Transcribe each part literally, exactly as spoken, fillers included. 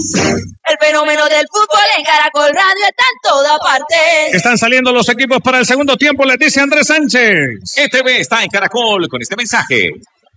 El fenómeno del fútbol en Caracol Radio está en toda parte. Están saliendo los equipos para el segundo tiempo, les dice Andrés Sánchez. E T V está en Caracol con este mensaje.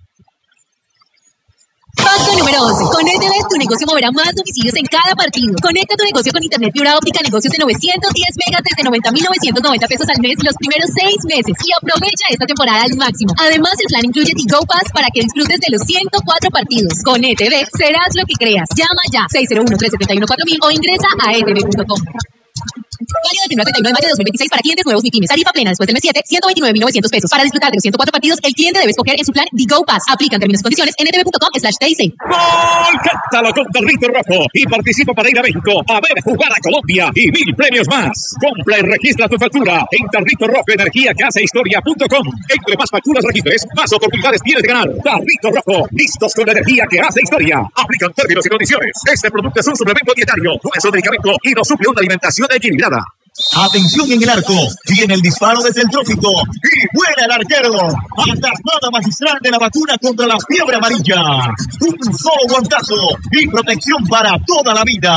Paso número once. Con E T V tu negocio moverá más domicilios en cada partido. Conecta tu negocio con internet fibra óptica, negocios de novecientos diez megas desde noventa mil novecientos noventa pesos al mes los primeros seis meses y aprovecha esta temporada al máximo. Además, el plan incluye Tigo Pass para que disfrutes de los ciento cuatro partidos. Con E T V serás lo que creas. Llama ya seis cero uno, tres siete uno, cuatro mil o ingresa a e t v punto com. Válido del primero al treinta y uno de mayo de dos mil veintiséis para clientes nuevos MIPYMES. Tarifa plena después del mes siete, ciento veintinueve mil novecientos pesos. Para disfrutar de los ciento cuatro partidos, el cliente debe escoger en su plan The Go Pass. Aplican términos y condiciones en e t v punto com slash t i c. ¡Gol! Cántalo con Tarrito Rojo y participa para ir a México a ver jugar a Colombia y mil premios más. Compra y registra tu factura en Tarrito Rojo Energía que hace historia punto com. Entre más facturas registres, más oportunidades tienes de ganar. Tarrito Rojo, listos con la energía que hace historia. Aplican términos y condiciones. Este producto es un suplemento dietario, no es un medicamento y no suple una alimentación equilibrada. Atención en el arco, viene el disparo desde el trópico y vuela el arquero. Atajada magistral de la vacuna contra la fiebre amarilla. Un solo guantazo y protección para toda la vida.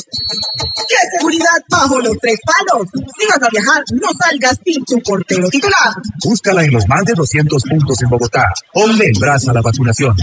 ¡Qué seguridad bajo los tres palos! Si vas a viajar, no salgas sin tu portero titular. Búscala en los más de doscientos puntos en Bogotá. Ponle el brazo a la vacunación.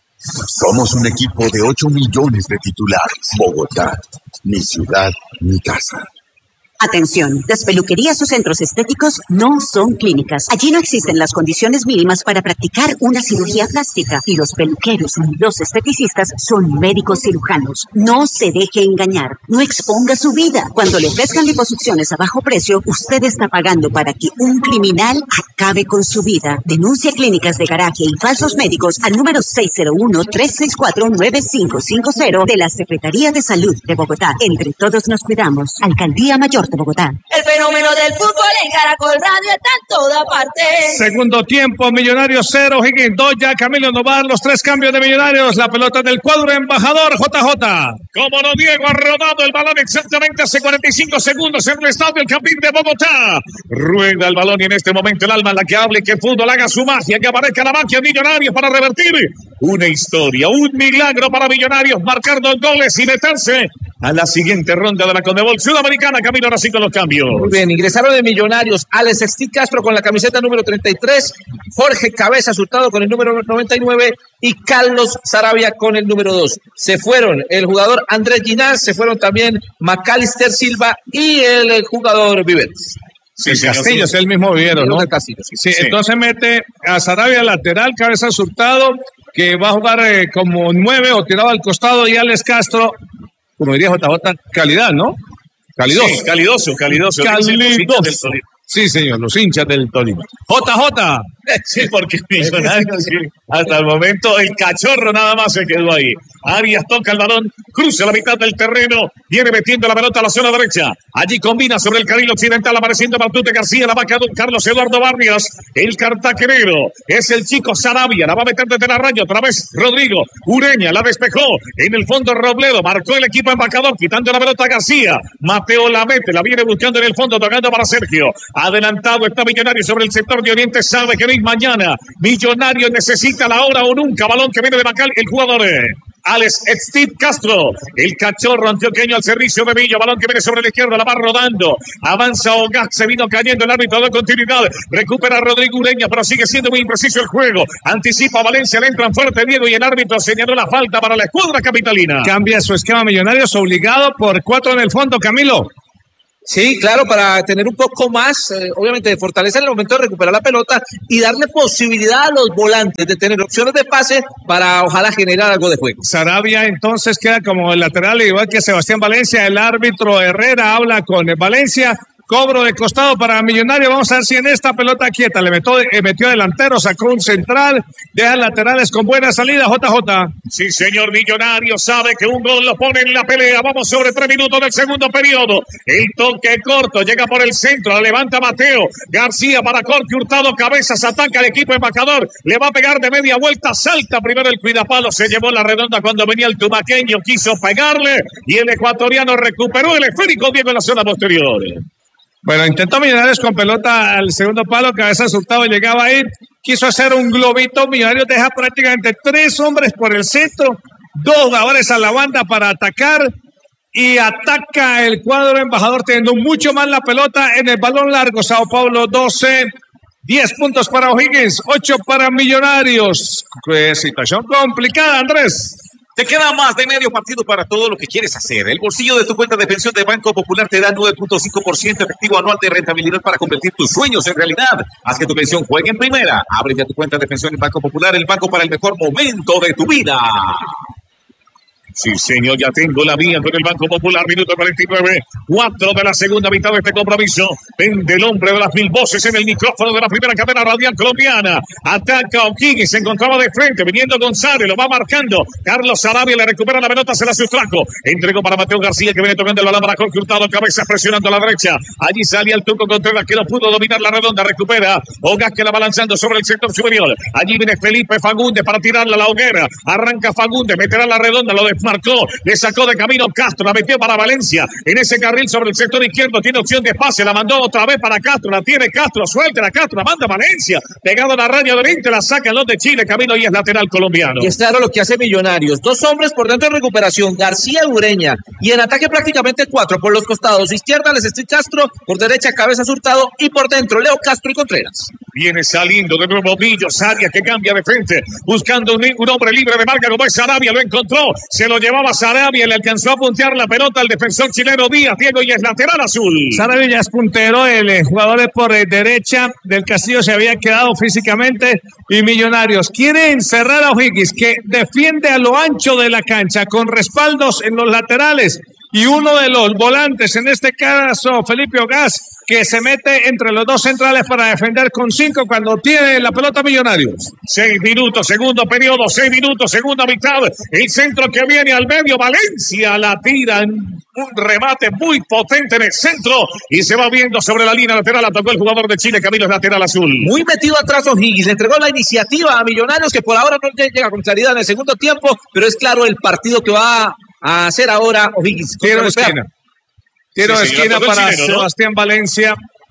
Somos un equipo de ocho millones de titulares. Bogotá, mi ciudad, mi casa. Atención, las peluquerías o centros estéticos no son clínicas. Allí no existen las condiciones mínimas para practicar una cirugía plástica y los peluqueros y los esteticistas son médicos cirujanos. No se deje engañar, no exponga su vida. Cuando le ofrezcan liposucciones a bajo precio, usted está pagando para que un criminal acabe con su vida. Denuncia clínicas de garaje y falsos médicos al número seis cero uno, tres seis cuatro, nueve cinco cinco cero de la Secretaría de Salud de Bogotá. Entre todos nos cuidamos. Alcaldía Mayor de Bogotá. El fenómeno del fútbol en Caracol Radio está en toda parte. Segundo tiempo, Millonarios cero, Higgins dos, ya Camilo Novar, los tres cambios de Millonarios, la pelota del cuadro embajador, J J. Como no Diego ha rodado el balón exactamente hace cuarenta y cinco segundos en el estadio El Campín de Bogotá. Rueda el balón y en este momento el alma en la que hable, que fútbol haga su magia, que aparezca la magia de Millonarios para revertir una historia, un milagro para Millonarios, marcar dos goles y meterse a la siguiente ronda de la Conmebol Sudamericana. Camilo, ahora sí con los cambios. Muy bien, ingresaron de Millonarios Alex Steve Castro con la camiseta número treinta y tres, Jorge Cabeza Hurtado con el número noventa y nueve y Carlos Sarabia con el número dos. Se fueron el jugador Andrés Ginás, se fueron también Macalister Silva y el jugador Viveros. Sí, el Castillo es el mismo Vivero, ¿no? Castillo, sí. Sí, sí, entonces mete a Sarabia lateral, Cabeza Hurtado, que va a jugar eh, como nueve o tirado al costado, y Alex Castro, como diría J J, calidad, ¿no? Calidoso. Sí, calidoso, calidoso. Calidoso. Sí, señor, los hinchas del Tolima. J J. Sí, porque Millonarios, sí, hasta el momento el cachorro nada más se quedó ahí. Arias toca el balón, cruza la mitad del terreno, viene metiendo la pelota a la zona derecha. Allí combina sobre el carril occidental, apareciendo Matute García, la vaca de Carlos Eduardo Barrios, el cartaquerero. Es el chico Sarabia, la va a meter desde la raya, otra vez Rodrigo Ureña, la despejó. En el fondo Robledo, marcó el equipo embajador, quitando la pelota a García. Mateo la mete, la viene buscando en el fondo, tocando para Sergio. Adelantado está Millonarios sobre el sector de Oriente, sabe que no hay mañana. Millonarios necesita la hora o nunca. Balón que viene de Macal, el jugador eh, Alex Steve Castro, el cachorro antioqueño al servicio de Millo. Balón que viene sobre la izquierda, la va rodando. Avanza Ogac, se vino cayendo el árbitro de continuidad. Recupera Rodrigo Ureña, pero sigue siendo muy impreciso el juego. Anticipa Valencia, le entran fuerte Diego y el árbitro señaló la falta para la escuadra capitalina. Cambia su esquema Millonarios, obligado por cuatro en el fondo, Camilo. Sí, claro, para tener un poco más, eh, obviamente, de fortaleza en el momento de recuperar la pelota y darle posibilidad a los volantes de tener opciones de pase para ojalá generar algo de juego. Sarabia entonces queda como el lateral, igual que Sebastián Valencia. El árbitro Herrera habla con Valencia. Cobro de costado para Millonario. Vamos a ver si en esta pelota quieta le metió, eh, metió delantero, sacó un central, deja laterales con buena salida. J J. Sí, señor. Millonario sabe que un gol lo pone en la pelea. Vamos sobre tres minutos del segundo periodo. El toque corto llega por el centro, la levanta Mateo García para Jorge Hurtado. Cabezas, ataca el equipo embajador. Le va a pegar de media vuelta, salta primero el cuidapalo. Se llevó la redonda cuando venía el tumaqueño, quiso pegarle y el ecuatoriano recuperó el esférico Diego en la zona posterior. Bueno, intentó Millonarios con pelota al segundo palo, Cabezas Hurtado llegaba ahí, quiso hacer un globito. Millonarios deja prácticamente tres hombres por el centro Dos jugadores a la banda para atacar. Y ataca el cuadro embajador teniendo mucho más la pelota en el balón largo. Sao Paulo doce, diez puntos para O'Higgins, ocho para Millonarios. ¿Qué situación complicada, Andrés? Te queda más de medio partido para todo lo que quieres hacer. El bolsillo de tu cuenta de pensión de Banco Popular te da nueve punto cinco por ciento efectivo anual de rentabilidad para convertir tus sueños en realidad. Haz que tu pensión juegue en primera. Abre ya tu cuenta de pensión en Banco Popular, el banco para el mejor momento de tu vida. Sí, señor, ya tengo la mía con el Banco Popular, minuto cuarenta y nueve, cuatro de la segunda mitad de este compromiso. Vende el hombre de las mil voces en el micrófono de la primera cadena radial colombiana. Ataca O'Higgins, se encontraba de frente, viniendo González, lo va marcando. Carlos Sarabia le recupera la pelota, se la sustrajo. Entregó para Mateo García, que viene tocando el balón para Jorge Hurtado, cabeza presionando a la derecha. Allí salía el Tuco Contreras, que no pudo dominar la redonda, recupera. Ogas que la va lanzando sobre el sector superior. Allí viene Felipe Fagundes para tirarla a la hoguera. Arranca Fagundes, meterá la redonda, lo de marcó, le sacó de camino Castro, la metió para Valencia en ese carril sobre el sector izquierdo, tiene opción de pase, la mandó otra vez para Castro, la tiene Castro, suelta la Castro, la manda Valencia, pegado a la raya de veinte, la saca los de Chile, camino y es lateral colombiano. Y es claro lo que hace Millonarios, dos hombres por dentro de recuperación, García y Ureña, y en ataque prácticamente cuatro por los costados, izquierda Lesestri Castro, por derecha Cabezas Hurtado y por dentro Leo Castro y Contreras. Viene saliendo de nuevo Millos, Arias que cambia de frente, buscando un, un hombre libre de marca como es Sarabia, lo encontró, se lo llevaba Sarabia, le alcanzó a puntear la pelota al defensor chileno Díaz, Diego, y es lateral azul. Sarabia ya es puntero, el eh, jugador de por eh, derecha del Castillo se había quedado físicamente y Millonarios quiere encerrar a O'Higgins, que defiende a lo ancho de la cancha con respaldos en los laterales y uno de los volantes, en este caso Felipe Ogás, que se mete entre los dos centrales para defender con cinco cuando tiene la pelota Millonarios. Seis minutos, segundo periodo, seis minutos, segunda mitad. El centro que viene al medio, Valencia la tira en un remate muy potente en el centro y se va viendo sobre la línea lateral. La tocó el jugador de Chile, Camilo, es lateral azul. Muy metido atrás O'Higgins, le entregó la iniciativa a Millonarios, que por ahora no llega con claridad en el segundo tiempo, pero es claro el partido que va a hacer ahora O'Higgins. Tiro de esquina. Tiro de sí, esquina para chileno, ¿no? Sebastián Valencia.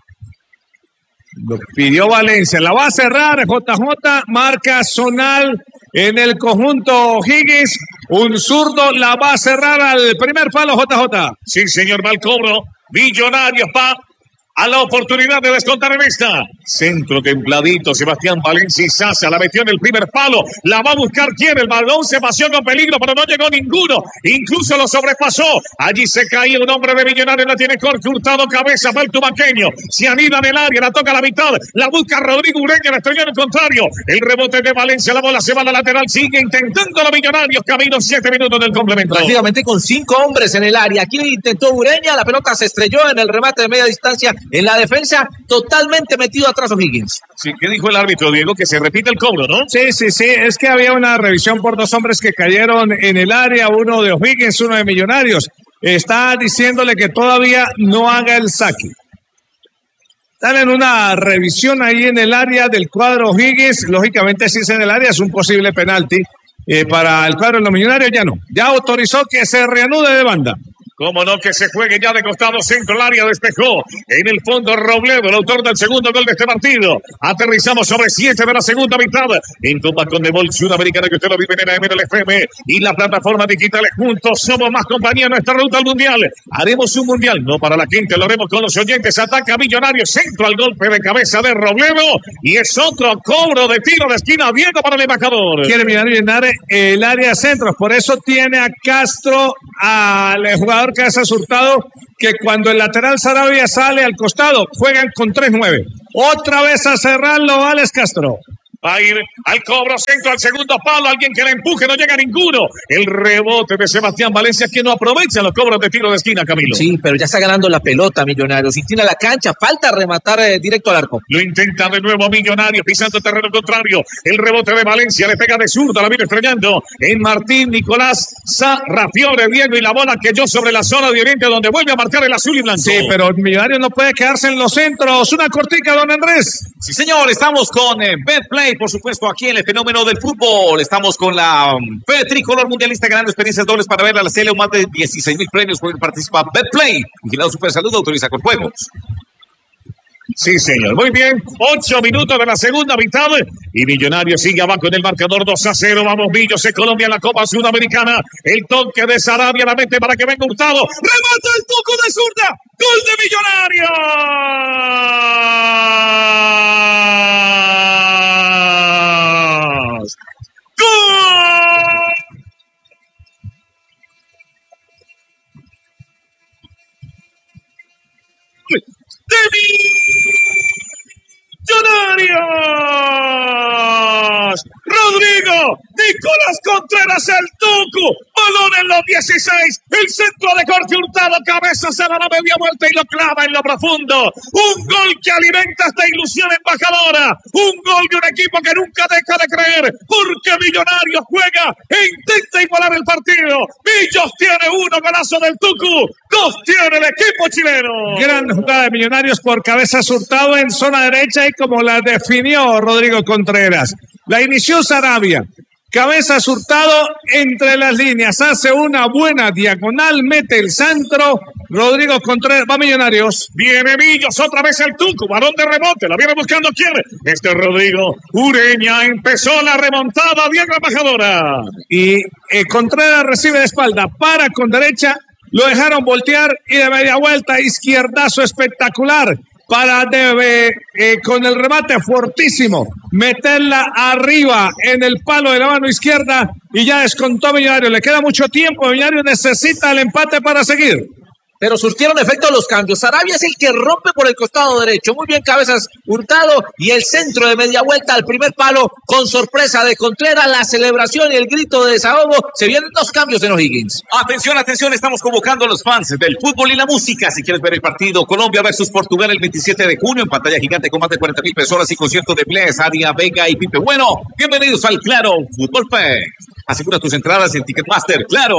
Lo pidió Valencia. La va a cerrar J J. Marca zonal en el conjunto O'Higgins. Un zurdo la va a cerrar al primer palo J J. Sí, señor, mal cobro. Millonarios va a la oportunidad de descontar en esta. Centro templadito, Sebastián Valencia y Sasa la metió en el primer palo, la va a buscar quién, el balón se paseó con peligro, pero no llegó ninguno, incluso lo sobrepasó. Allí se caía un hombre de Millonarios, la tiene Jorge Hurtado, cabeza para el tubaqueño, se anida en el área, la toca a la mitad, la busca Rodrigo Ureña, la estrelló en el contrario, el rebote de Valencia, la bola se va a la lateral, sigue intentando los Millonarios, camino siete minutos del complemento. Prácticamente con cinco hombres en el área, aquí intentó Ureña, la pelota se estrelló en el remate de media distancia, en la defensa, totalmente metido atrás O'Higgins. Sí, ¿qué dijo el árbitro, Diego? Que se repite el cobro, ¿no? Sí, sí, sí, es que había una revisión por dos hombres que cayeron en el área, uno de O'Higgins, uno de Millonarios. Está diciéndole que todavía no haga el saque. Están en una revisión ahí en el área del cuadro O'Higgins. Lógicamente, si es en el área, es un posible penalti. Eh, para el cuadro de los Millonarios ya no. Ya autorizó que se reanude de banda. Cómo no, que se juegue ya de costado centro, el área despejó. En el fondo Robledo, el autor del segundo gol de este partido. Aterrizamos sobre siete de la segunda mitad. En Copa Conmebol Sudamericana, que usted lo vive en A M L F M y la plataforma digitales. Juntos somos más compañía en nuestra ruta al mundial. Haremos un mundial, no para la gente, lo haremos con los oyentes. Ataca Millonarios, centro al golpe de cabeza de Robledo. Y es otro cobro de tiro de esquina abierto para el embajador. Quiere Millonarios llenar el área centro, por eso tiene a Castro, al jugador Cabezas Hurtado, que cuando el lateral Sarabia sale al costado, juegan con tres nueve. Otra vez a cerrarlo Alex Castro. Va a ir al cobro, centro al segundo palo, alguien que le empuje, no llega ninguno. El rebote de Sebastián Valencia, que no aprovecha los cobros de tiro de esquina, Camilo. Sí, pero ya está ganando la pelota Millonarios, inclina la cancha, falta rematar eh, directo al arco. Lo intenta de nuevo Millonarios, pisando terreno contrario. El rebote de Valencia, le pega de zurda, la viene estrellando en Martín Nicolás Sarrafiore, Diego, y la bola que yo sobre la zona de Oriente, donde vuelve a marcar el azul y blanco. Sí, pero Millonarios no puede quedarse en los centros. Una cortica, don Andrés. Sí, señor, estamos con eh, Betplay, por supuesto, aquí en el fenómeno del fútbol. Estamos con la um, Fede Tricolor Mundialista, ganando experiencias dobles para ver a la C L, más de dieciséis mil premios por el participa Betplay. Vigilado Super Salud, autoriza con juegos. Sí, señor. Muy bien. Ocho minutos de la segunda mitad. Y Millonarios sigue abajo en el marcador dos a cero. Vamos, Millos en Colombia en la Copa Sudamericana. El toque de Sarabia la mete para que venga Hurtado. Remata el Tucu de zurda. Gol de Millonarios. ¡Gol! ¡De Millonarios! Rodrigo Nicolás Contreras, el Tucu, balón en los dieciséis, el centro de Jorge Hurtado, cabeza se da la media vuelta y lo clava en lo profundo. Un gol que alimenta esta ilusión embajadora, un gol de un equipo que nunca deja de creer, porque Millonarios juega e intenta igualar el partido. Millos tiene uno, golazo del Tucu, dos tiene el equipo chileno. Gran jugada de Millonarios por cabeza Hurtado en zona derecha y como la definió Rodrigo Contreras. La inició Sarabia. Cabeza Hurtado entre las líneas. Hace una buena diagonal. Mete el centro. Rodrigo Contreras. Va Millonarios. Viene Millos. Otra vez el Tucu. Balón de rebote. La viene buscando quién. Este Rodrigo Ureña. Empezó la remontada. Diego Embajadora. Y eh, Contreras recibe de espalda. Para con derecha. Lo dejaron voltear. Y de media vuelta. Izquierdazo espectacular. Para debe eh, con el remate fortísimo meterla arriba en el palo de la mano izquierda y ya descontó Millonarios. Le queda mucho tiempo. Millonarios necesita el empate para seguir. Pero surtieron efecto los cambios. Sarabia es el que rompe por el costado derecho. Muy bien, cabezas Hurtado y el centro de media vuelta al primer palo con sorpresa de Contreras. La celebración y el grito de desahogo. Se vienen dos cambios en O'Higgins. Atención, atención, estamos convocando a los fans del fútbol y la música. Si quieres ver el partido Colombia versus Portugal el veintisiete de junio en pantalla gigante con más de cuarenta mil personas y concierto de Bless, Aria, Vega y Pipe Bueno. Bienvenidos al Claro Fútbol Fest. Asegura tus entradas en Ticketmaster. ¡Claro!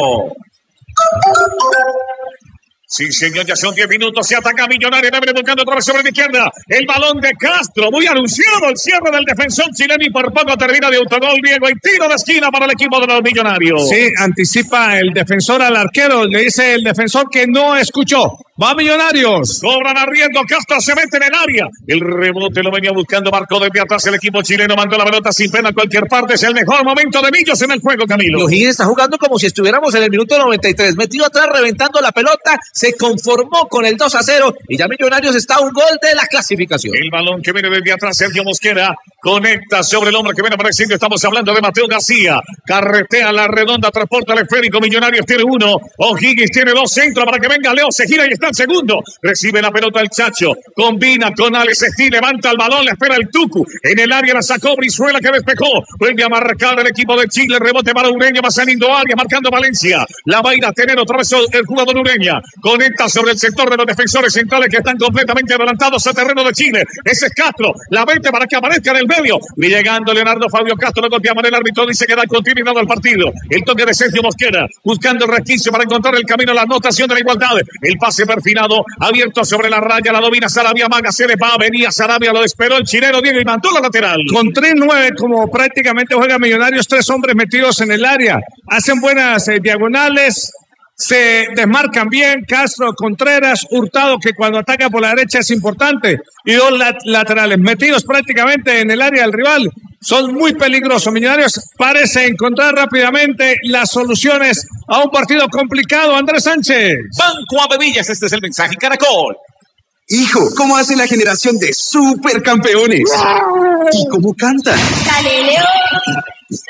Sí, señor, ya son diez minutos. Se ataca Millonarios. Debe buscando otra vez sobre la izquierda. El balón de Castro. Muy anunciado el cierre del defensor chileno y por poco termina de autogol Diego. Y tiro de esquina para el equipo de los Millonarios. Sí, anticipa el defensor al arquero. Le dice el defensor que no escuchó. Va Millonarios. Cobran arriendo. Castro se mete en el área. El rebote lo venía buscando. Marcó desde atrás el equipo chileno. Mandó la pelota sin pena a cualquier parte. Es el mejor momento de Millos en el juego, Camilo. O'Higgins está jugando como si estuviéramos en el minuto noventa y tres. Metido atrás, reventando la pelota. Se conformó con el dos a cero. Y ya Millonarios está a un gol de la clasificación. El balón que viene desde atrás. Sergio Mosquera conecta sobre el hombre que viene apareciendo. Estamos hablando de Mateo García. Carretea la redonda. Transporta el esférico. Millonarios tiene uno. O'Higgins tiene dos. Centro para que venga Leo. Se gira y está el segundo. Recibe la pelota el Chacho. Combina con Alex Steel. Levanta el balón. Le espera el Tucu. En el área la sacó Brizuela que despejó. Vuelve a marcar el equipo de Chile. Rebote para Ureña. Va saliendo área. Marcando Valencia. La va a ir a tener otra vez el jugador Ureña. Conecta sobre el sector de los defensores centrales que están completamente adelantados a terreno de Chile. Ese es Castro. La vente para que aparezca en el medio. Y llegando Leonardo Fabio Castro. Lo golpeaban. El árbitro dice que da continuidad al partido. El toque de Sergio Mosquera. Buscando el resquicio para encontrar el camino a la anotación de la igualdad. El pase perfinado. Abierto sobre la raya. La domina Sarabia. Maga se le va. Venía Sarabia. Lo esperó el chileno Diego y mandó la lateral. Con tres nueve como prácticamente juega Millonarios. Tres hombres metidos en el área. Hacen buenas eh, diagonales. Se desmarcan bien Castro, Contreras, Hurtado, que cuando ataca por la derecha es importante, y dos lat- laterales metidos prácticamente en el área del rival. Son muy peligrosos. Millonarios parece encontrar rápidamente las soluciones a un partido complicado. Andrés Sánchez. Banco Avevillas, este es el mensaje Caracol. Hijo, ¿cómo hace la generación de supercampeones? ¿Y cómo cantan? ¡Dale, León!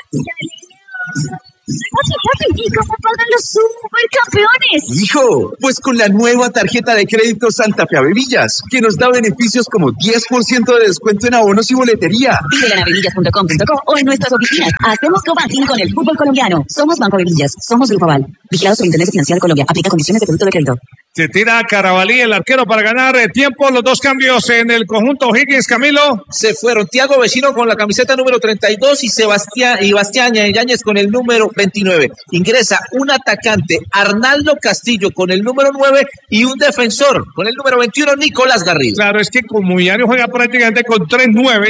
¿Y cómo pagan los supercampeones? Hijo, pues con la nueva tarjeta de crédito Santa Fe Avevillas, que nos da beneficios como diez por ciento de descuento en abonos y boletería. Pídela en avevillas punto com punto co o en nuestras oficinas. Hacemos co-banking con el fútbol colombiano. Somos Banco Avevillas. Somos Grupo Aval. Vigilados por Intendencia Financiera de Colombia. Aplica condiciones de producto de crédito. Se tira Carabalí, el arquero, para ganar eh, tiempo. Los dos cambios en el conjunto O'Higgins, Camilo. Se fueron Tiago Vecino con la camiseta número treinta y dos y Sebastián y Bastián Yáñez con el número veintinueve. Ingresa un atacante, Arnaldo Castillo, con el número nueve y un defensor con el número veintiuno, Nicolás Garrido. Claro, es que como Millonarios juega prácticamente con tres nueves,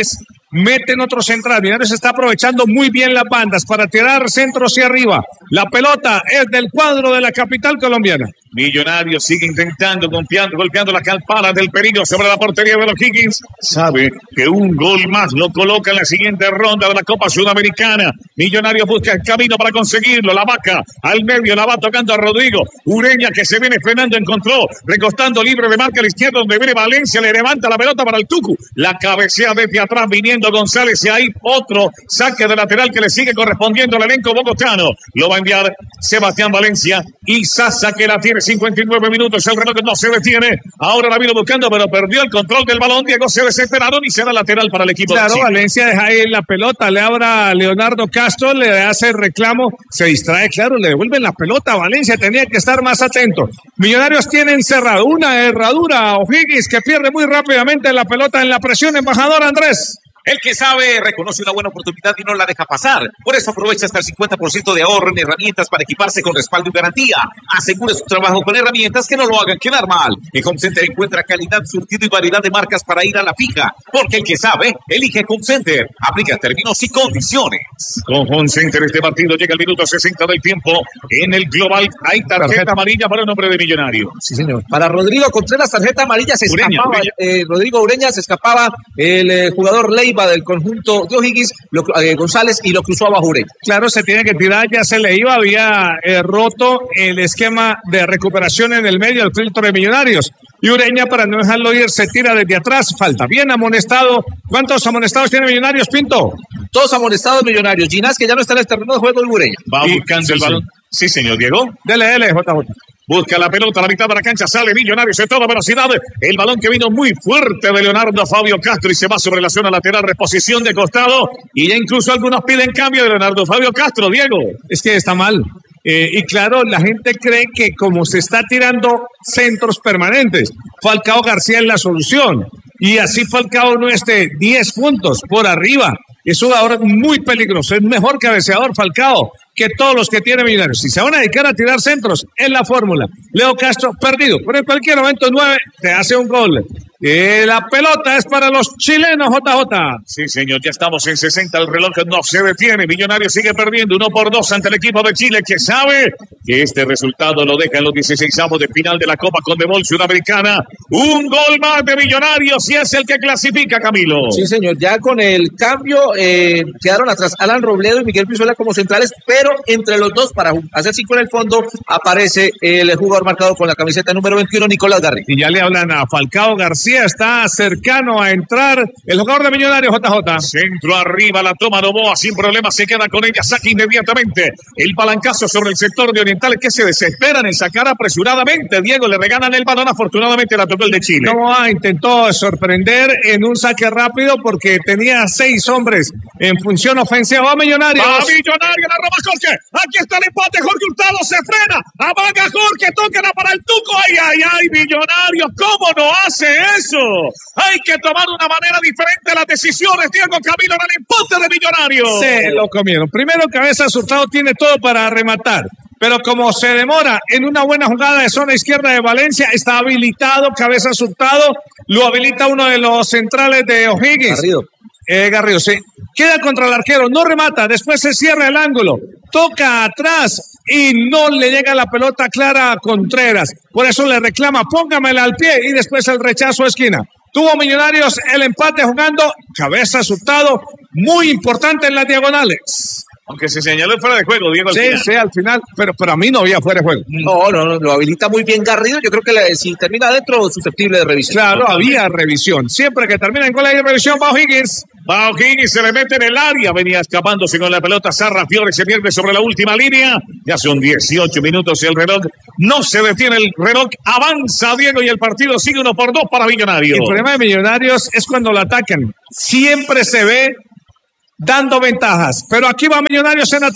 meten otro central. Millonarios está aprovechando muy bien las bandas para tirar centro hacia arriba. La pelota es del cuadro de la capital colombiana. Millonarios sigue intentando, golpeando, golpeando la campana del peligro sobre la portería de los Higgins. Sabe que un gol más lo coloca en la siguiente ronda de la Copa Sudamericana. Millonarios busca el camino para conseguirlo. La vaca al medio, la va tocando a Rodrigo. Ureña que se viene frenando, encontró, recostando libre de marca a la izquierda donde viene Valencia, le levanta la pelota para el Tucu. La cabecea desde atrás viniendo González y hay otro saque de lateral que le sigue correspondiendo al elenco bogotano. Lo va a enviar Sebastián Valencia y Sasa que la tiene. cincuenta y nueve minutos, el reloj no se detiene. Ahora la vino buscando, pero perdió el control del balón. Diego se desesperaron y será lateral para el equipo. Claro, de Valencia deja ahí la pelota, le abra a Leonardo Castro, le hace el reclamo, se distrae, claro, le devuelven la pelota a Valencia, tenía que estar más atento. Millonarios tienen cerrado una herradura a O'Higgins que pierde muy rápidamente la pelota en la presión. Embajador Andrés. El que sabe reconoce una buena oportunidad y no la deja pasar. Por eso aprovecha hasta el cincuenta por ciento de ahorro en herramientas para equiparse con respaldo y garantía. Asegure su trabajo con herramientas que no lo hagan quedar mal. En Home Center encuentra calidad, surtido y variedad de marcas para ir a la fija. Porque el que sabe, elige Home Center. Aplica términos y condiciones. Con Home Center este partido llega al minuto sesenta del tiempo. En el global hay tarjeta, tarjeta amarilla para el nombre de Millonario. Sí, señor. Para Rodrigo Contreras, tarjeta amarilla, se Ureña, escapaba. Ureña. Eh, Rodrigo Ureña se escapaba el eh, jugador Leiva del conjunto de O'Higgins, lo, eh, González, y lo cruzó abajo Ureña. Claro, se tiene que tirar, ya se le iba, había eh, roto el esquema de recuperación en el medio del filtro de Millonarios. Y Ureña, para no dejarlo ir, se tira desde atrás, falta. Bien amonestado. ¿Cuántos amonestados tiene Millonarios, Pinto? Todos amonestados Millonarios. Ginás, que ya no está en el terreno de juego, de Ureña. Va Y- buscando sí, el sí. balón. Sí, señor Diego. Dele, dele, J J. Busca la pelota a la mitad de la cancha, sale Millonarios en toda velocidad. El balón que vino muy fuerte de Leonardo Fabio Castro y se va sobre la zona lateral, reposición de costado. Y ya incluso algunos piden cambio de Leonardo Fabio Castro, Diego. Es que está mal. Eh, y claro, la gente cree que como se está tirando centros permanentes, Falcao García es la solución. Y así Falcao no esté diez puntos por arriba. Es un jugador muy peligroso. Es mejor cabeceador Falcao que todos los que tiene Millonarios. Si se van a dedicar a tirar centros, es la fórmula. Leo Castro perdido, pero en cualquier momento nueve te hace un gol. Eh, la pelota es para los chilenos, J J. Sí, señor, ya estamos en sesenta, el reloj no se detiene. Millonarios sigue perdiendo uno por dos ante el equipo de Chile, que sabe que este resultado lo deja en los dieciseisavos de final de la Copa Conmebol Sudamericana. Un gol más de Millonarios y es el que clasifica, Camilo. Sí, señor, ya con el cambio eh, quedaron atrás Alan Robledo y Miguel Pizuela como centrales, pero entre los dos, para hacer cinco en el fondo, aparece el jugador marcado con la camiseta número veintiuno, Nicolás Garri. Y ya le hablan a Falcao García, está cercano a entrar el jugador de Millonarios, J J. Centro arriba, la toma Novoa, sin problema, se queda con ella, saca inmediatamente el palancazo sobre el sector de Oriental, que se desesperan en sacar apresuradamente. Diego, le regalan el balón, afortunadamente la tocó el de Chile. Novoa intentó sorprender en un saque rápido porque tenía seis hombres en función ofensiva. Va Millonarios. Va Millonarios, la roba Jorge. Aquí está el empate. Jorge Hurtado se frena. Amaga Jorge, tóquela para el Tuco. Ay, ay, ay, Millonarios. ¿Cómo no hace eso? Hay que tomar una manera diferente las decisiones. Diego Camilo en el empate de Millonarios. Se lo comieron. Primero, Cabeza Hurtado tiene todo para rematar. Pero como se demora en una buena jugada de zona izquierda de Valencia, está habilitado Cabeza Hurtado. Lo habilita uno de los centrales de O'Higgins. Garrido. Eh, Garrido, sí. Queda contra el arquero, no remata, después se cierra el ángulo, toca atrás y no le llega la pelota clara a Contreras. Por eso le reclama, póngamela al pie y después el rechazo a esquina. Tuvo Millonarios el empate jugando, Cabeza Hurtado, muy importante en las diagonales. Aunque se señaló fuera de juego, Diego. Al Sí, final. sí, al final, pero para mí no había fuera de juego. No, no, no, lo habilita muy bien Garrido. Yo creo que le- si termina adentro, susceptible de revisión. Claro, había revisión. Siempre que termina en gol hay revisión, va O'Higgins. Va O'Higgins, se le mete en el área, venía escapándose con la pelota, Sarra Fiore se pierde sobre la última línea, ya son dieciocho minutos y el reloj no se detiene, el reloj avanza, Diego, y el partido sigue uno por dos para Millonarios. El problema de Millonarios es cuando lo atacan. Siempre se ve dando ventajas, pero aquí va Millonarios en ataque.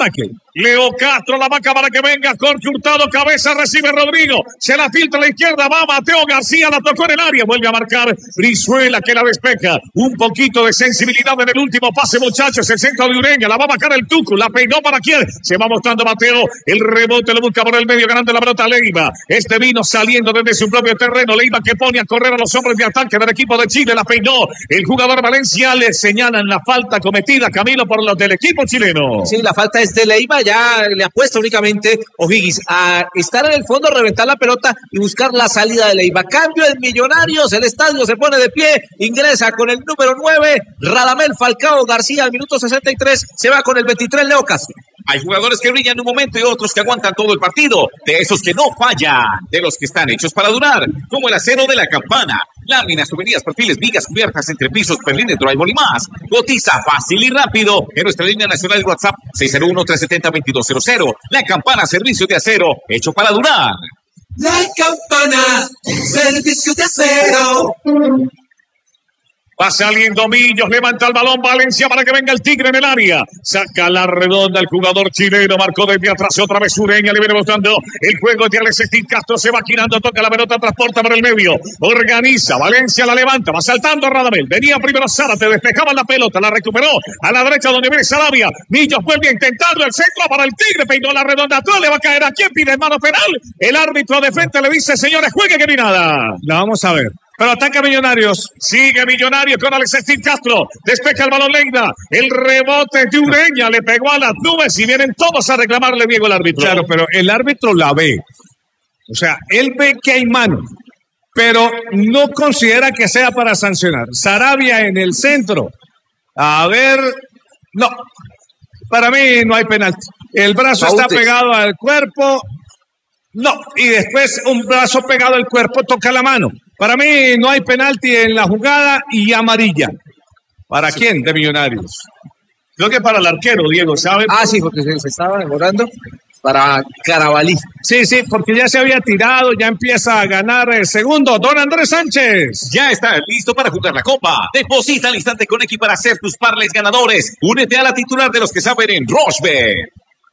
Leo Castro la vaca para que venga. Jorge Hurtado, cabeza, recibe Rodrigo. Se la filtra a la izquierda. Va Mateo García, la tocó en el área. Vuelve a marcar Brizuela que la despeja. Un poquito de sensibilidad en el último pase, muchachos. El centro de Ureña. La va a marcar el Tucu. La peinó para quién. Se va mostrando Mateo. El rebote lo busca por el medio, ganando la pelota Leiva. Este vino saliendo desde su propio terreno. Leiva que pone a correr a los hombres de ataque del equipo de Chile. La peinó. El jugador Valencia. Le señalan la falta cometida, Camilo, por los del equipo chileno. Sí, la falta es de Leiva. Ya le apuesta únicamente O'Higgins a estar en el fondo, reventar la pelota y buscar la salida de Leiva. Cambio en Millonarios, el estadio se pone de pie, ingresa con el número nueve, Radamel Falcao García al minuto sesenta y tres, se va con el veintitrés, Leo Castro. Hay jugadores que brillan un momento y otros que aguantan todo el partido, de esos que no fallan, de los que están hechos para durar, como el acero de la Campana. Láminas, tuberías, perfiles, vigas, cubiertas, entrepisos, perlines, drywall y más. Cotiza fácil y rápido en nuestra línea nacional de WhatsApp seis cero uno, tres siete cero, dos dos cero cero. La Campana, servicio de acero, hecho para durar. La Campana, servicio de acero. Va saliendo Millos, levanta el balón Valencia para que venga el Tigre en el área. Saca la redonda el jugador chileno, marcó desde atrás otra vez Ureña, le viene mostrando el juego de Alex Estín Castro, se va girando, toca la pelota, transporta por el medio, organiza, Valencia la levanta, va saltando Radamel, venía primero Zárate, despejaba la pelota, la recuperó a la derecha donde viene Sarabia, Millos vuelve a intentarlo, el centro para el Tigre, peinó la redonda atrás, le va a caer a quien pide mano penal, el árbitro de frente le dice, señores, juegue que ni nada. La vamos a ver. Pero ataca Millonarios. Sigue Millonarios con Alex Estín Castro. Despeja el balón Leiva. El rebote de Ureña le pegó a las nubes y vienen todos a reclamarle Diego el árbitro. Claro, pero el árbitro la ve. O sea, él ve que hay mano, pero no considera que sea para sancionar. Sarabia en el centro. A ver, no. Para mí no hay penalti. El brazo está pegado al cuerpo. No. Y después un brazo pegado al cuerpo toca la mano. Para mí no hay penalti en la jugada y amarilla. ¿Para quién? De Millonarios. Creo que para el arquero, Diego, ¿sabe? Ah, sí, porque se, se estaba demorando. Para Carabalí. Sí, sí, porque ya se había tirado, ya empieza a ganar el segundo. Don Andrés Sánchez. Ya está listo para jugar la copa. Deposita al instante con X para hacer tus parlays ganadores. Únete a la titular de los que saben en Rochebet.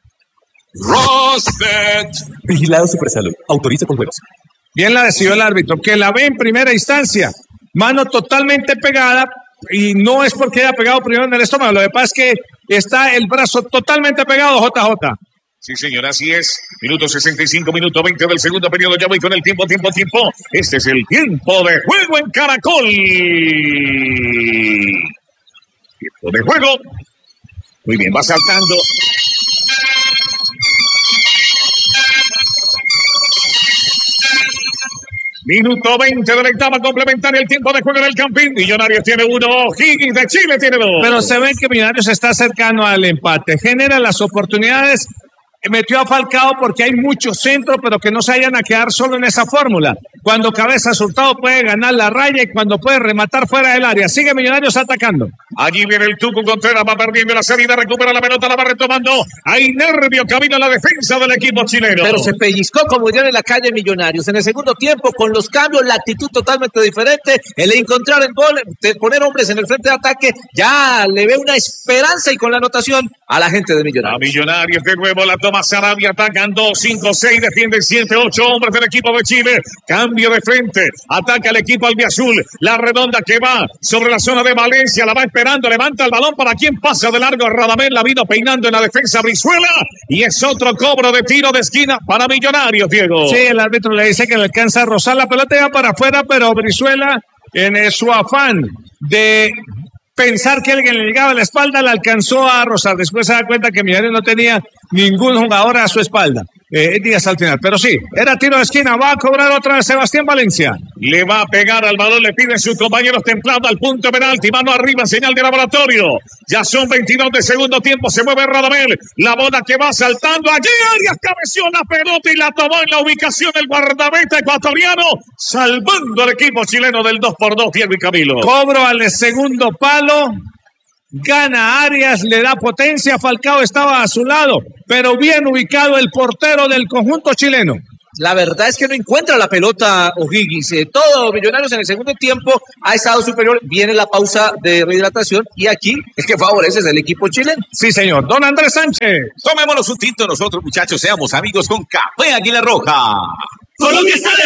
Rochebet. Vigilado Supersalud. Autoriza con juegos. Bien la decidió el árbitro, que la ve en primera instancia. Mano totalmente pegada, y no es porque haya pegado primero en el estómago. Lo que pasa es que está el brazo totalmente pegado, J J. Sí, señor, así es. Minuto sesenta y cinco, minuto veinte del segundo periodo. Ya voy con el tiempo, tiempo, tiempo. Este es el tiempo de juego en Caracol. Tiempo de juego. Muy bien, va saltando. Minuto veinte de la etapa complementaria, el tiempo de juego en el Campín. Millonarios tiene uno, Higgins de Chile tiene dos. Pero se ve que Millonarios está cercano al empate. Genera las oportunidades. Metió a Falcao porque hay muchos centros, pero que no se vayan a quedar solo en esa fórmula. Cuando Cabeza Hurtado puede ganar la raya y cuando puede rematar fuera del área. Sigue Millonarios atacando. Allí viene el Tucu Contreras, va perdiendo la salida, recupera la pelota, la va retomando. Hay nervio, camino a la defensa del equipo chileno. Pero se pellizcó como dirían en la calle Millonarios. En el segundo tiempo, con los cambios, la actitud totalmente diferente. El encontrar el gol, poner hombres en el frente de ataque, ya le ve una esperanza y con la anotación a la gente de Millonarios. A Millonarios de nuevo la toma Sarabia, atacan dos, cinco, seis, defienden siete, ocho hombres del equipo de Chile. Cambio de frente, ataca el equipo albiazul. La redonda que va sobre la zona de Valencia, la va esperando, levanta el balón para quien pasa de largo. Radamel la vino peinando en la defensa Brizuela y es otro cobro de tiro de esquina para Millonarios, Diego. Sí, el árbitro le dice que le alcanza a rozar la pelota ya para afuera, pero Brizuela en su afán de pensar que alguien le llegaba a la espalda, la alcanzó a rozar. Después se da cuenta que Millonarios no tenía ningún jugador a su espalda. Eh, Díaz al final, pero sí, era tiro de esquina, va a cobrar otra vez Sebastián Valencia. Le va a pegar al balón, le piden sus compañeros templado al punto penalti, mano arriba, señal de laboratorio. Ya son veintidós de segundo tiempo, se mueve Radamel, la bola que va saltando allí, Arias cabeció la pelota y la tomó en la ubicación del guardameta ecuatoriano, salvando al equipo chileno del dos por dos, Diego y Camilo. Cobro al segundo palo. Gana Arias, le da potencia, Falcao estaba a su lado, pero bien ubicado el portero del conjunto chileno. La verdad es que no encuentra la pelota O'Higgins. Eh, todo Millonarios en el segundo tiempo ha estado superior. Viene la pausa de rehidratación y aquí el que favorece es el equipo chileno. Sí, señor. Don Andrés Sánchez. Tomémonos un tinto nosotros, muchachos. Seamos amigos con Café Águila Roja. Colombia está de